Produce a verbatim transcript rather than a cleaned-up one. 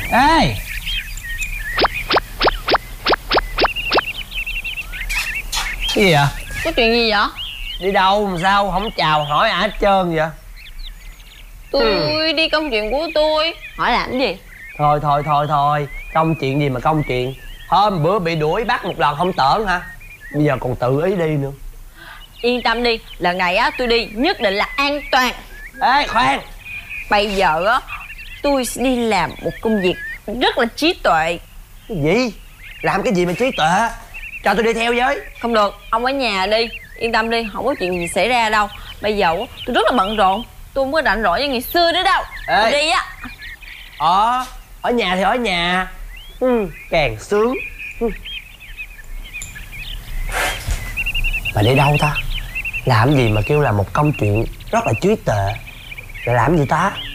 Ê, cái gì vậy? Có chuyện gì vậy? Đi đâu mà sao không chào hỏi ai hết trơn vậy? Tôi ừ. đi công chuyện của tôi. Hỏi làm cái gì? Thôi thôi thôi thôi, công chuyện gì mà công chuyện. Hôm bữa bị đuổi bắt một lần không tởn hả? Bây giờ còn tự ý đi nữa. Yên tâm đi, lần này á tôi đi nhất định là an toàn. Ê khoan, bây giờ á tôi sẽ đi làm một công việc rất là trí tuệ. Cái gì? Làm cái gì mà trí tuệ? Cho tôi đi theo với. Không được, ông ở nhà đi. Yên tâm đi, không có chuyện gì xảy ra đâu. Bây giờ tôi rất là bận rộn, tôi không có rảnh rỗi như ngày xưa nữa đâu. Ê. Tôi đi á. Ờ, ở nhà thì ở nhà. Ừ, càng sướng. Ừ. Mà đi đâu ta? Làm gì mà kêu là một công chuyện rất là trí tuệ? Là làm gì ta?